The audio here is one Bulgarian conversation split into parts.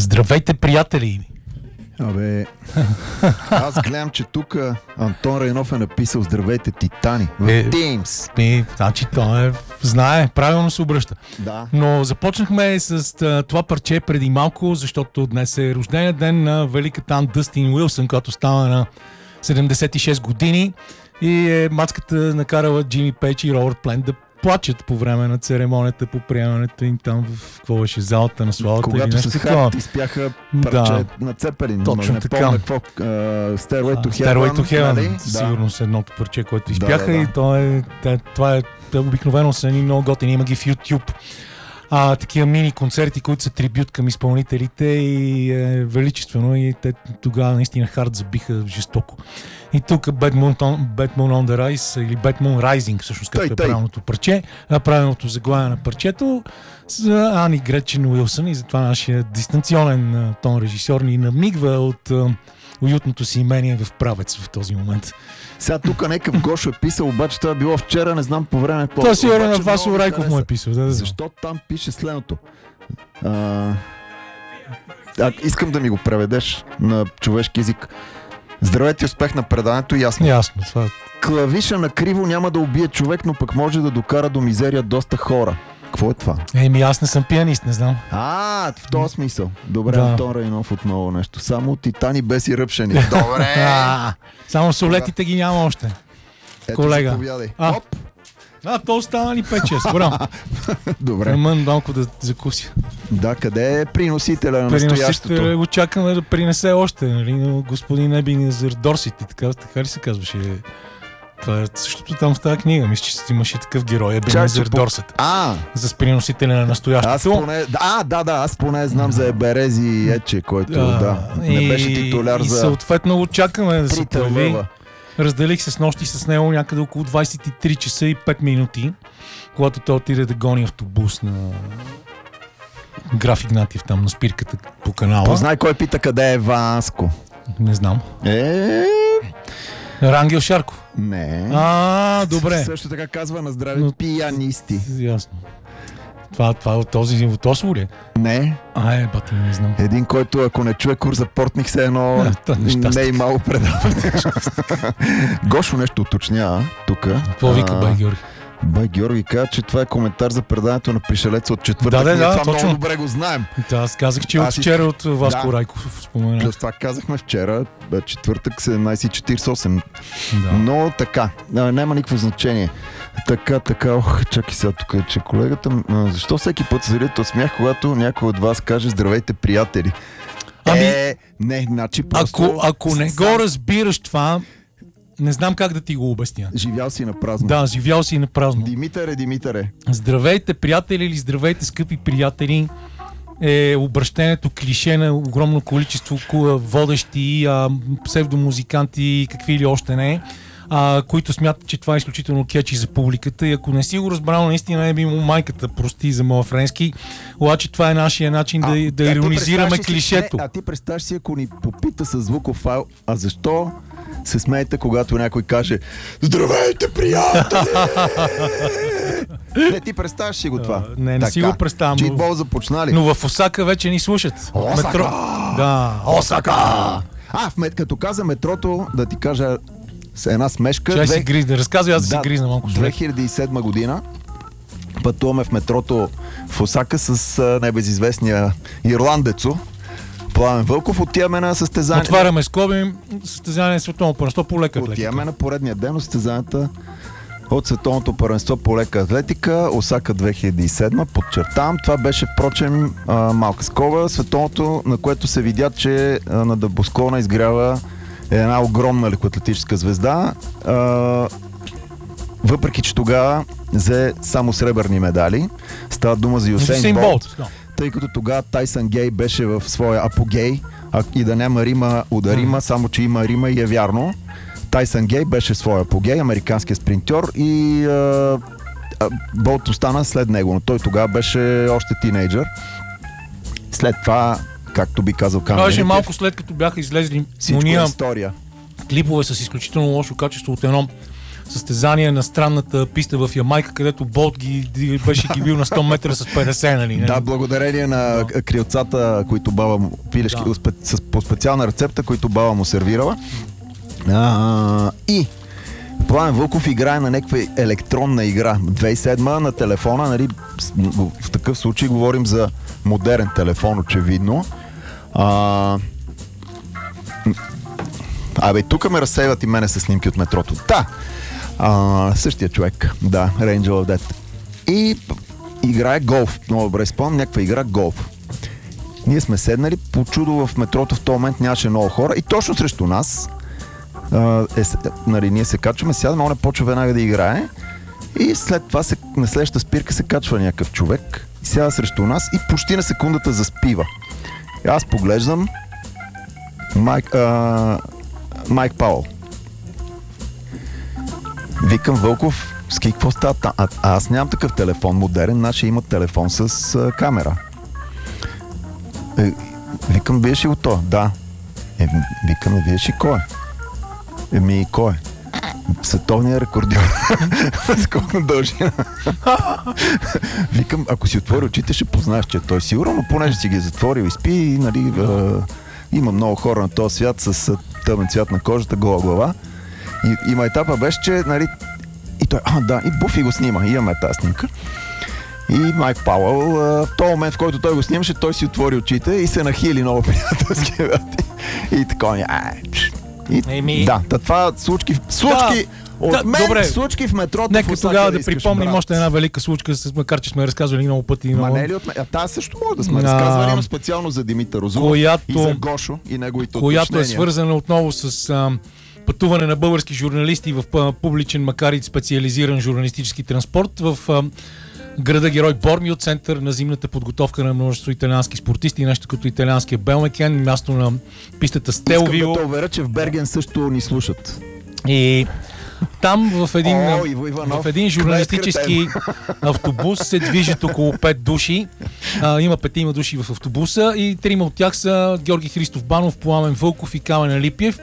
Здравейте, приятели! Абе, аз гледам, че тук Антон Райнов е написал "Здравейте, титани" в Teams. Значи той знае, правилно се обръща. Да. Но започнахме с това парче преди малко, защото днес е рождения ден на великата Ан Дъстин Уилсън, която става на 76 години и мацката накарала Джимми Пейдж и Робърт Плент да плачат по време на церемонията по приемането им там в какво беше залата на славата. Когато с Харт изпяха парче на Цепелин. Точно така. Stairway to Heaven, нали? Сигурно с едното парче, което изпяха и това е обикновено са ни много готини. Има ги в YouTube. Такива мини концерти, които са трибют към изпълнителите и величествено, и те тогава наистина Харт забиха жестоко. И тук Bad Moon on the Rise или Bad Moon Rising, всъщност както е правилното парче, правилното заглавие на парчето за Ани Гречин Уилсън, и затова нашия дистанционен тон режисьор ни намигва от уютното си имение в Правец в този момент. Сега тук някакъв Гошо е писал, обаче това е било вчера, не знам по време. Това сигурно на Васо Райков му е писал. Защо там пише следното? Искам да ми го преведеш на човешки език. Здравейте, успех на предаването, ясно. Ясно, това. Клавиша на криво няма да убие човек, но пък може да докара до мизерия доста хора. Какво е това? Аз не съм пианист, не знам. В този смисъл. Добре, Антон Райнов отново нещо. Само титани без и ръпшени. Добре! Само солетите ги няма още. Ето, колега. Заповядай. То остана ни 5-6. Браво. Добре. Малко да закуся. Да, къде е приносителя на настоящото? Приносителя го чакаме да принесе още, нали, но господин Ебинезър Дорсет и така ли се казваше? Това е същото там в тази книга. Мисля, че имаше такъв герой, Ебенезер Дорсет. За приносителя на настоящето. Аз поне знам за Еберези Ече, който не беше титуляр за... И съответно го чакаме да се появи. Разделих се с нощи с него някъде около 23 часа и 5 минути, когато той отиде да гони автобус на Граф Игнатиев там на спирката по канала. Познай кой пита къде е Васко. Не знам. Рангел Шарков. Не. Добре. Също така казва на здраве пианисти. Ясно. Това този ли е? Не. Бати, не знам. Един, който ако не чуе курс за портник, все едно не е малко предаване. Гошо нещо уточнява тук. Какво вика Бай Георги? Бай Георги каза, че това е коментар за предаването на Пришелеца от четвъртък. Това точно. Много добре го знаем. Аз казах, че от вчера от Васко Райков спомена. Плюс това казахме вчера, четвъртък 17:48. Но така, няма никакво значение. Така, чакай сега тук, че колегата... Защо всеки път се зарите от смях, когато някой от вас каже "Здравейте, приятели"? Не, значи просто... Ако не го разбираш това, не знам как да ти го обясня. Живял си на празно. Да, живял си на празно. Димитъре. Здравейте, приятели, или здравейте, скъпи приятели, е обращението клише на огромно количество водещи, псевдомузиканти и какви ли още не, които смятат, че това е изключително кетчи за публиката, и ако не си го разбрал, наистина е би му майката, прости за моя френски, обаче това е нашия начин да иронизираме клишето. Ти представяш си, ако ни попита със звуков файл, защо се смеете, когато някой каже "Здравейте, приятели"? Не, ти представяш си го това. Не си го представям. Джитбол започнали. Но в Осака вече ни слушат. Осака! Осака! Като каза метрото, да ти кажа с една смешка. Разказвай, аз да си гризна малко. 2007 година пътуваме в метрото в Осака с небезизвестния ирландецо Пламен Вълков. Отиваме на състезание. Отваряме скоби, състезание световно първенство по лека атлетика. Отиваме на поредния ден на състезанията от световното първенство по лека атлетика, Осака 2007. Подчертавам, това беше впрочем малка скоба, световното, на което се видя, че на Дъбосклона изгрява една огромна лекоатлетическа звезда. Въпреки че тогава взе само сребърни медали. Става дума за Юсейн Болт. Тъй като тогава Тайсън Гей беше в своя апогей, и да няма рима ударима, само че има рима и е вярно. Тайсън Гей беше в своя апогей, американският спринтьор, и Болт остана след него, но той тогава беше още тинейджър. След това, както би казал Камен, беше малко след като бяха излезли всичко е история. Клипове с изключително лошо качество от едно състезания на странната писта в Ямайка, където Болт беше ги бил на 100 метра с 50, нали? Да, благодарение на крилцата, които баба му, пилешки, по специална рецепта, които баба му сервирала. И Пламен Вълков играе на някаква електронна игра. 2007 на телефона, нали, в такъв случай говорим за модерен телефон, очевидно. Тук ме разсейват и мене с снимки от метрото. Същия човек. Да, Angel of Death. И играе голф. Много добре спомням, някаква игра голф. Ние сме седнали, по чудо в метрото в този момент нямаше много хора и точно срещу нас ние се качваме, сядаме, он почва веднага да играе и след това на следващата спирка се качва някакъв човек и сяда срещу нас и почти на секундата заспива. И аз поглеждам Майк Пауъл. Викам: Вълков, ски, какво става там? Аз нямам такъв телефон модерен, нашия има телефон с камера. Викам: виеш ли го то? Да. Викам: виеш ли кой е? Кой е? Световният рекордьор. Сколько дължина. Викам: ако си отвори очите, ще познаеш, че той сигурно, но понеже си ги затворил и спи, нали, има много хора на този свят с тъмен цвят на кожата, гола глава. И етапа беше, че, нали, и той, и Буфи го снима. И имаме тази снимка. И Майк Пауъл, в този момент, в който той го снимаше, той си отвори очите и се нахили много приятелски. И така, това случки от мен, добре. Случки в метрото. Нека тогава да припомним още една велика случка, макар че сме разказвали много пъти. Тази също може да сме разказвали, но специално за Димитър Озунов и за Гошо и неговите уточнения. Която е свързана отново с пътуване на български журналисти в публичен, макар и специализиран журналистически транспорт в града Герой Бормио, център на зимната подготовка на множество италиански спортисти, нещо като италианския Белмекен, място на пистата Стелвио. Искам да те уверя, че в Берген също ни слушат. И там в един журналистически автобус се движат около 5 души. Има 5 души в автобуса и 3 от тях са Георги Христов Банов, Пламен Вълков и Камен Алипиев.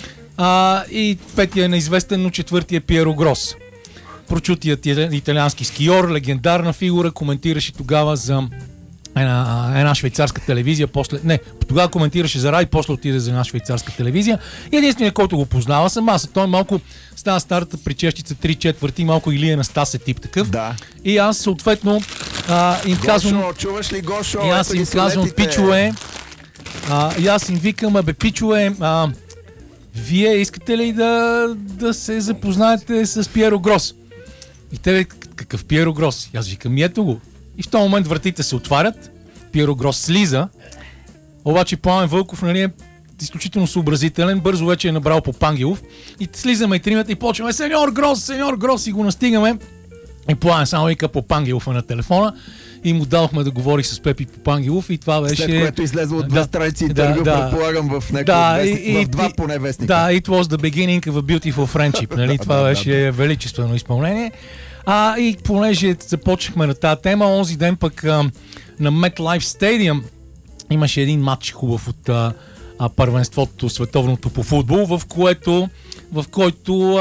И 5-тият е неизвестен, но 4-тият е Пиеро Грос. Прочутият италиански скиор, легендарна фигура, коментираше тогава за една швейцарска телевизия. Тогава коментираше за Рай, после отиде за една швейцарска телевизия. И единственият, който го познава, съм аз. Той малко става старата причещица 3/4, малко Илия Настасе тип такъв. Да. И аз съответно им казвам... чуваш ли, Гошо? И аз им казвам: пичове. И аз им викам: пичове, вие искате ли да се запознаете с Пиеро Грос? И те: какъв Пиеро Грос? И аз викам: ето го. И в този момент вратите се отварят, Пиеро Грос слиза, обаче Пламен Вълков, нали, е изключително съобразителен, бързо вече е набрал Попангелов и слизаме и тримата и почваме: сеньор Грос, и го настигаме. И Пламен само вика Попангелов на телефона и му дадохме да говори с Пепи Попангелов и това беше... След което излезе от 2 страници интервю, предполагам, в някакъв в 2 поне вестника. Да, it was the beginning of a beautiful friendship, нали, това беше величествено изпълнение. И понеже започнахме на тази тема, онзи ден пък на MetLife Stadium имаше един матч хубав от първенството, световното по футбол, в който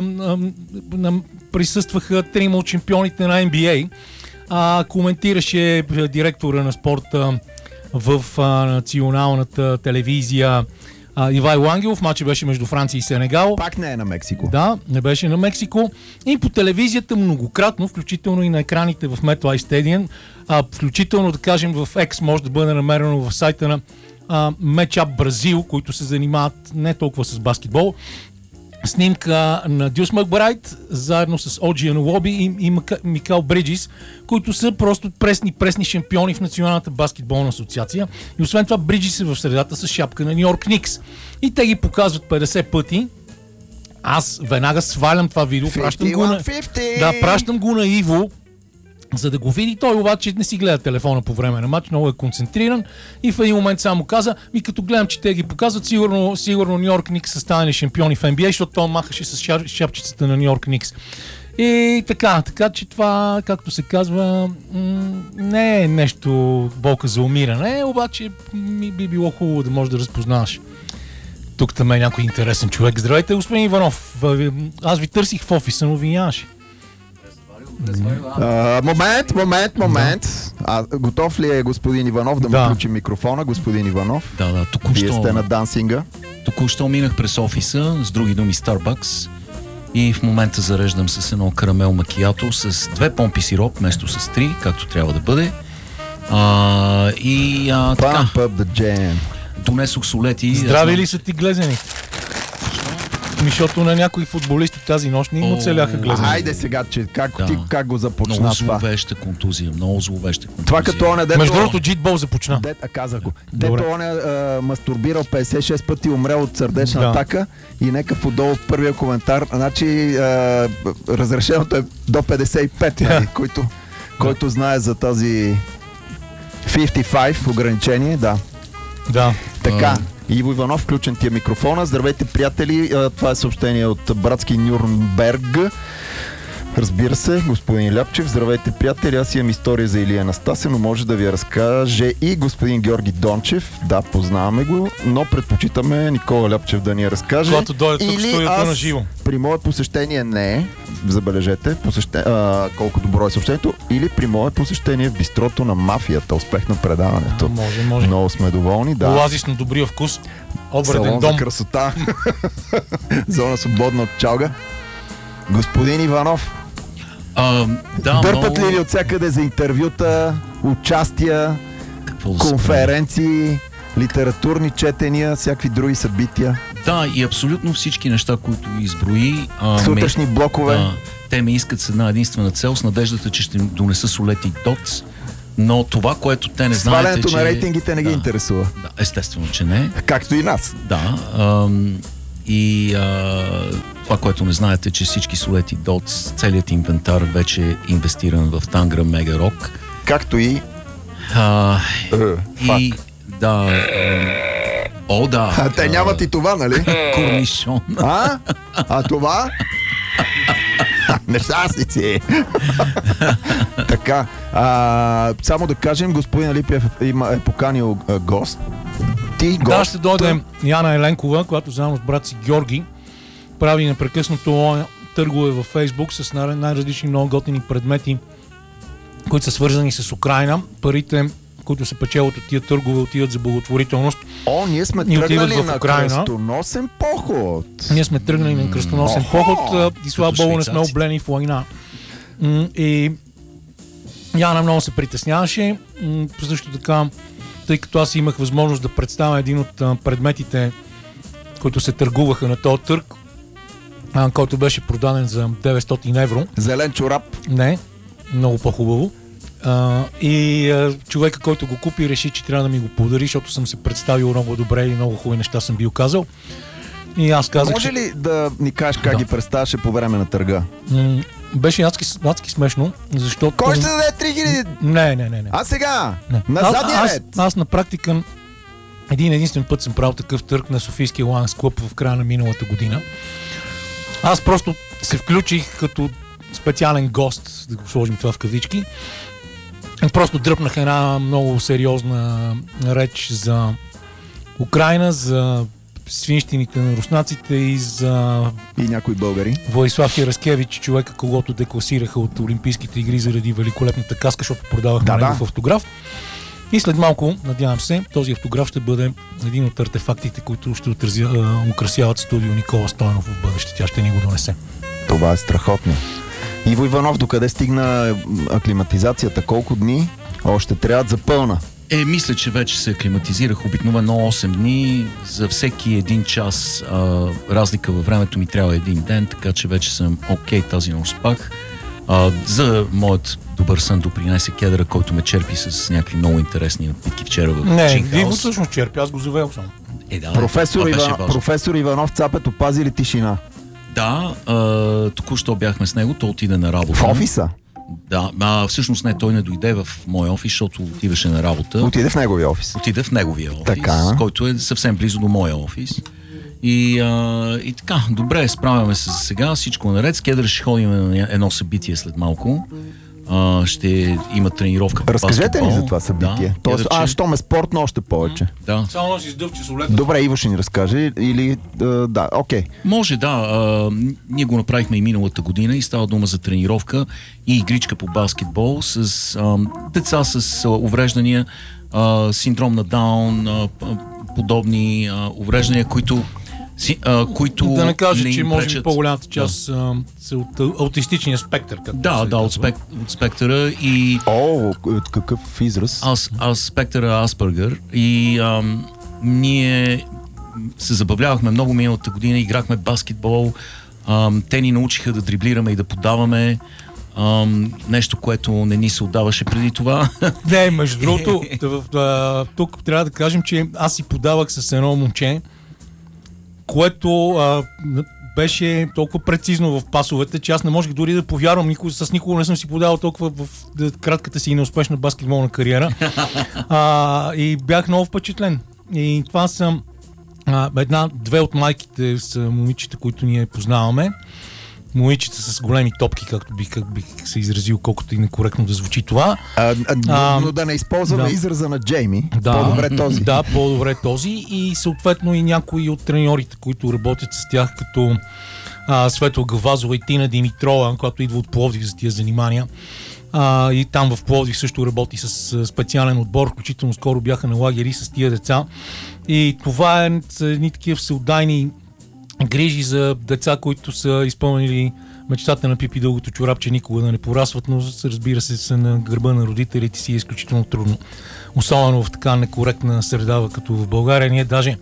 присъстваха 3 от шампионите на NBA. Коментираше директора на спорта в националната телевизия Ивайло Ангелов. Матчът беше между Франция и Сенегал. Пак не е на Мексико. Да, не беше на Мексико. И по телевизията многократно, включително и на екраните в MetLife Stadium, включително, да кажем, в X може да бъде намерено в сайта на Matchup Бразил, които се занимават не толкова с баскетбол. Снимка на Дюс Макбрайт, заедно с Оджи Анулоби и Микал Бриджис, които са просто пресни шампиони в Националната баскетболна асоциация. И освен това Бриджис е в средата с шапка на Ню Йорк Никс. И те ги показват 50 пъти. Аз веднага свалям това видео, пращам го на Иво, за да го види. Той обаче не си гледа телефона по време на матч, много е концентриран и в един момент само каза: като гледам, че те ги показват, сигурно Ню Йорк Никс са станали шампиони в NBA, защото той махаше с шапчицата на Ню Йорк Никс. И така че това, както се казва, не е нещо болка за умиране, обаче би било хубаво да можеш да разпознаваш Тук там е някой интересен човек. Здравейте, господин Иванов. Аз ви търсих в офиса, но ви нямаше. Момент. Готов ли е господин Иванов да му включи микрофона? Господин Иванов. Да, току-що. Вие сте на дансинга. Току-що минах през офиса, с други думи Starbucks, и в момента зареждам с едно карамел макиато с 2 помпи сироп, вместо с 3, както трябва да бъде. Така. Донесох солети. Здрави ли са ти глезените? Защото на някои футболисти тази нощ не им оцеляха глезените. Хайде сега, че как го започна това? Много зловеща контузия. Това като он е дето... Между другото, джитбол започна. Казах го. Дето он е мастурбирал 56 пъти, умрел от сърдечна атака, и нека отдолу първия коментар. Значи разрешеното е до 55, който знае за тази 55 ограничение, да. Така. Иво Иванов, включен ти е микрофона. Здравейте, приятели. Това е съобщение от братски Нюрнберг. Разбира се, господин Ляпчев. Здравейте, приятели. Аз имам история за Илия Анастасия, но може да ви разкаже и господин Георги Дончев. Да, познаваме го, но предпочитаме Никола Ляпчев да ни я разкаже. Когато дойде тук студиото на живо. При мое посещение не, забележете, колко добро е съобщението, или при мое посещение в бистрото на мафията. Успех на предаването. Може. Много сме доволни. Да. Оазис на добрия вкус. Обреден салон дом. За красота. Зона свободна от чалга. Господин Иванов. Дърпат ли ви от всякъде за интервюта, участия, конференции, литературни четения, всякакви други събития? Да, и абсолютно всички неща, които изброи. Сутрешни блокове. Те ме искат с една единствена цел, с надеждата, че ще им донеса солети ДОЦ. Но това, което те не знаят, свалянето на рейтингите не ги интересува. Да, естествено, че не. Както и нас. Да. Това, което не знаете, че всички солети ДОЦ, целият инвентар вече е инвестиран в Тангра Мега Рок. Както и... да. Те нямат и това, нали? Корнишон. А това? Нещастници! Така, само да кажем, господин Алипиев е поканил гост. Да, ще дойде Яна Еленкова, която заедно с брат си Георги прави непрекъснато търгове във Фейсбук с най-различни много готини предмети, които са свързани с Украйна. Парите, които се печелят от тия търгове, отиват за благотворителност. Ние сме тръгнали на кръстоносен поход. Ние сме тръгнали на кръстоносен поход и слава Богу не сме облени в война. И Яна много се притесняваше. Също така, тъй като аз имах възможност да представя един от предметите, които се търгуваха на този търг, който беше продаден за 900 евро. Зелен чорап? Не, много по-хубаво. И човека, който го купи, реши, че трябва да ми го подари, защото съм се представил много добре и много хубави неща съм бил казал. И аз казах, може ли да ни кажеш как ги представяше по време на търга? Беше адски смешно, защото... Кой ще даде 3000? Не. А сега? На задния ред? Аз на практика единствен път съм правил такъв търг на Софийския Лайнс клуб в края на миналата година. Аз просто се включих като специален гост, да го сложим това в кавички. Просто дръпнах една много сериозна реч за Украйна, за свинщините на руснаците и за... И някои българи. Владислав Яраскевич, човека, когото декласираха от Олимпийските игри заради великолепната каска, защото продавахме негов автограф. И след малко, надявам се, този автограф ще бъде един от артефактите, които ще украсяват студио Никола Стойнов в бъдеще. Тя ще ни го донесе. Това е страхотно. Иво Иванов, докъде стигна аклиматизацията? Колко дни още трябват за пълна? Мисля, че вече се аклиматизирах обикновено 8 дни. За всеки един час разлика във времето ми трябва един ден, така че вече съм окей, тази нощ спах. За моят добър сън допринесе кедъра, който ме черпи с някакви много интересни напитки вчера в Чинхаус. Не, Диво всъщност черпи, аз го завел само. Професор Иванов Цапет опази ли тишина? Да, току-що бяхме с него, той отиде на работа. В офиса? Да, всъщност не, той не дойде в моя офис, защото отиваше на работа. Отиде в неговия офис? Отиде в неговия офис, който е съвсем близо до моя офис. И така, добре, справяме се за сега, всичко наред. С кедър ще ходим на едно събитие след малко. ще има тренировка по Разкажете баскетбол. ни за това събитие. Щом е спортно, още повече. Да. Само носи с дъвче с олета. Добре, Иво ще ни разкаже или... да, окей. Може, да. Ние го направихме и миналата година и става дума за тренировка и игричка по баскетбол с деца с увреждания, синдром на Даун, подобни увреждания, които да не кажа, че може би пречат. по-голямата част са от аутистичния спектър. От спектъра и... Какъв израз? Спектъра Аспергър и ние се забавлявахме много миналата година, играхме баскетбол, те ни научиха да дриблираме и да подаваме. Нещо, което не ни се отдаваше преди това. Не, между другото, тук трябва да кажем, че аз си подавах с едно момче, което беше толкова прецизно в пасовете, че аз не можех дори да повярвам. С никого не съм си подавал толкова в кратката си и неуспешна баскетболна кариера. И бях много впечатлен. И това са две от майките са момичета, които ние познаваме. Момичета с големи топки, както бих се изразил, колкото и некоректно да звучи това. Но да не използваме израза на Джейми. По-добре този. Да, по-добре този. И съответно и някои от треньорите, които работят с тях, като Светла Гавазова и Тина Димитрова, която идва от Пловдив за тия занимания. И там в Пловдив също работи с специален отбор, включително скоро бяха на лагери с тия деца. И това са едни такива всеотдайни грижи за деца, които са изпълнили мечтата на Пипи дългото чорапче никога да не порасват, но разбира се са на гърба на родителите си е изключително трудно. Особено в така некоректна среда, като в България. Ние даже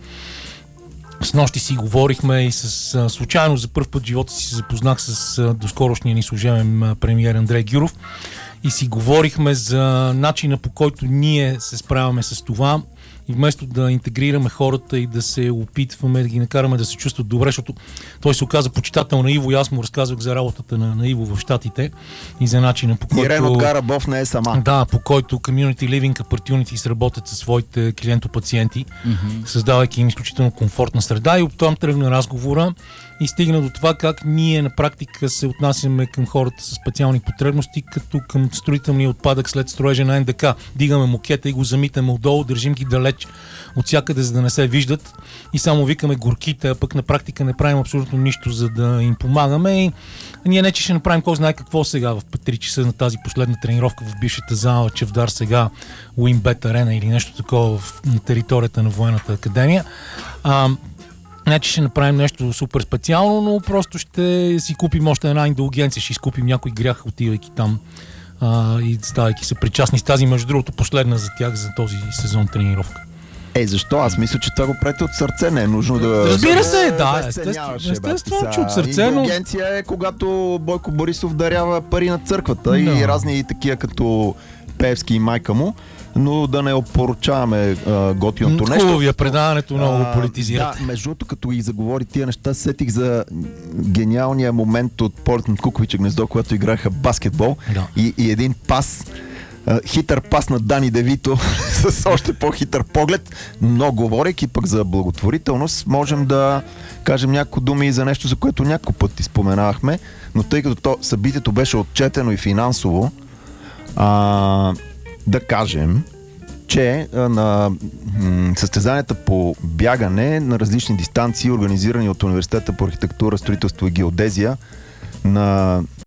с нощи си говорихме и случайно за първ път в живота си се запознах с доскорошния ни служебен премиер Андрей Гюров и си говорихме за начина, по който ние се справяме с това. И вместо да интегрираме хората и да се опитваме да ги накараме да се чувстват добре, защото той се оказа почитател на Иво и аз му разказвах за работата на Иво в Щатите и за начина, по който... Ирен от Гарабов не е сама. Да, по който Community Living Opportunities работят със своите клиенто-пациенти, създавайки им изключително комфортна среда и оттам тръгна разговора и стигна до това как ние на практика се отнасяме към хората с специални потребности, като към строителния отпадък след строежа на НДК. Дигаме мокета и го замитаме отдолу, държим ги далеч от всякъде, за да не се виждат и само викаме горките, а пък на практика не правим абсолютно нищо, за да им помагаме. И ние не че ще направим кой знае какво сега в 3 часа на тази последна тренировка в бившата зала Чевдар, сега Уинбет Арена или нещо такова на територията на Военната академия. Не, че ще направим нещо супер специално, но просто ще си купим още една индулгенция, ще изкупим някой грях, отивайки там и ставайки се причастни с тази, между другото, последна за тях за този сезон тренировка. Защо? Аз мисля, че това го правите от сърце, не е нужно да... Разбира се, да, естествено, че от сърце, но... Индулгенция е когато Бойко Борисов дарява пари на църквата и разни такива като Певски и майка му, но да не опоручаваме готиното нещо. Хубавия предаването много политизирате. Да, между другото, като и заговори тия неща, сетих за гениалния момент от Полет над Куковича гнездо, когато играха баскетбол и един пас, хитър пас на Дани Девито с още по-хитър поглед, но говорейки пък за благотворителност, можем да кажем няколко думи и за нещо, за което няколко пъти споменавахме, но тъй като събитието беше отчетено и финансово, да кажем, че на състезанията по бягане на различни дистанции, организирани от Университета по архитектура, строителство и геодезия на